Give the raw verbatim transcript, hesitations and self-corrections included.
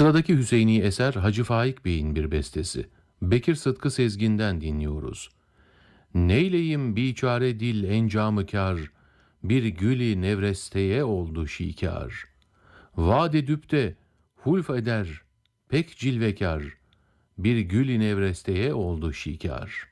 Sıradaki Hüseyini eser Hacı Faik Bey'in bir bestesi. Bekir Sıtkı Sezgin'den dinliyoruz. Neyleyim biçare dil encamı kâr, bir gülü nevresteye oldu şikâr. Vaad edüp de hulf eder, pek cilvekâr, bir gülü nevresteye oldu şikâr.